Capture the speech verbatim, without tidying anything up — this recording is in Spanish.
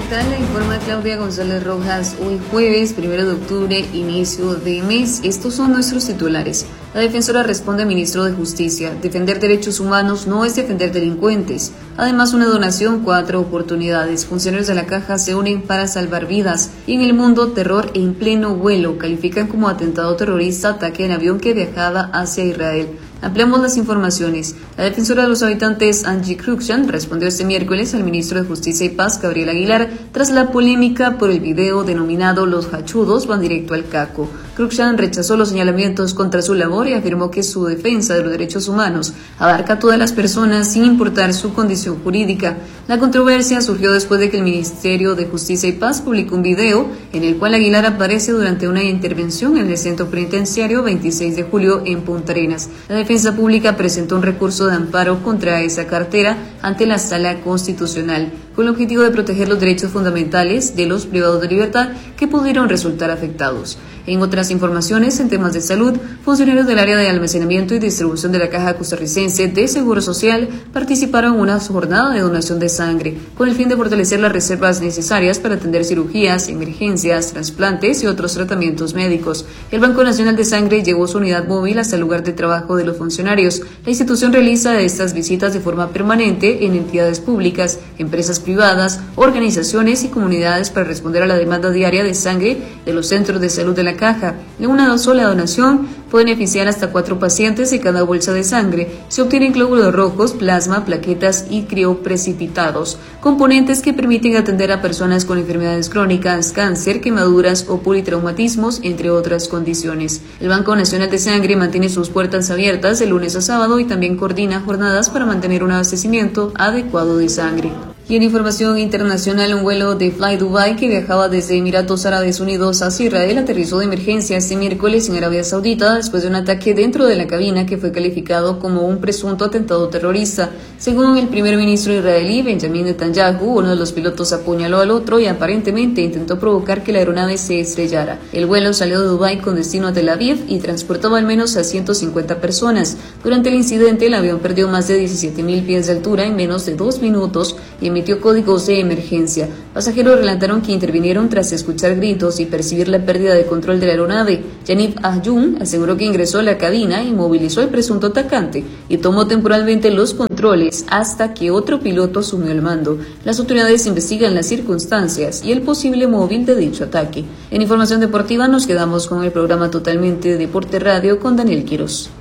tal? Le informa Claudia González Rojas. Hoy jueves, primero de octubre, inicio de mes. Estos son nuestros titulares. La defensora responde al ministro de Justicia. Defender derechos humanos no es defender delincuentes. Además, una donación, cuatro oportunidades. Funcionarios de la Caja se unen para salvar vidas. Y en el mundo, terror en pleno vuelo. Califican como atentado terrorista ataque en avión que viajaba hacia Israel. Ampliamos las informaciones. La defensora de los habitantes, Angie Cruikshank, respondió este miércoles al ministro de Justicia y Paz, Gabriel Aguilar, tras la polémica por el video denominado Los Hachudos van directo al caco. Cruikshank rechazó los señalamientos contra su labor y afirmó que su defensa de los derechos humanos abarca a todas las personas sin importar su condición jurídica. La controversia surgió después de que el Ministerio de Justicia y Paz publicó un video en el cual Aguilar aparece durante una intervención en el centro penitenciario veintiséis de julio en Punta Arenas. La Defensa Pública presentó un recurso de amparo contra esa cartera ante la Sala Constitucional, con el objetivo de proteger los derechos fundamentales de los privados de libertad que pudieron resultar afectados. En otras informaciones, en temas de salud, funcionarios del área de almacenamiento y distribución de la Caja Costarricense de Seguro Social participaron en una jornada de donación de sangre, con el fin de fortalecer las reservas necesarias para atender cirugías, emergencias, trasplantes y otros tratamientos médicos. El Banco Nacional de Sangre llevó su unidad móvil hasta el lugar de trabajo de los funcionarios. La institución realiza estas visitas de forma permanente en entidades públicas, empresas privadas, organizaciones y comunidades para responder a la demanda diaria de sangre de los centros de salud de la Caja. En una sola donación puede beneficiar hasta cuatro pacientes de cada bolsa de sangre. Se obtienen glóbulos rojos, plasma, plaquetas y crioprecipitados, componentes que permiten atender a personas con enfermedades crónicas, cáncer, quemaduras o politraumatismos, entre otras condiciones. El Banco Nacional de Sangre mantiene sus puertas abiertas de lunes a sábado y también coordina jornadas para mantener un abastecimiento adecuado de sangre. Y en información internacional, un vuelo de Fly Dubai que viajaba desde Emiratos Árabes Unidos hacia Israel aterrizó de emergencia este miércoles en Arabia Saudita después de un ataque dentro de la cabina que fue calificado como un presunto atentado terrorista. Según el primer ministro israelí, Benjamin Netanyahu, uno de los pilotos apuñaló al otro y aparentemente intentó provocar que la aeronave se estrellara. El vuelo salió de Dubái con destino a Tel Aviv y transportaba al menos a ciento cincuenta personas. Durante el incidente, el avión perdió más de diecisiete mil pies de altura en menos de dos minutos y emitió códigos de emergencia. Pasajeros relataron que intervinieron tras escuchar gritos y percibir la pérdida de control de la aeronave. Yaniv Ahyun aseguró que ingresó a la cabina y movilizó al presunto atacante y tomó temporalmente los controles hasta que otro piloto asumió el mando. Las autoridades investigan las circunstancias y el posible móvil de dicho ataque. En información deportiva nos quedamos con el programa Totalmente Deporte Radio con Daniel Quiroz.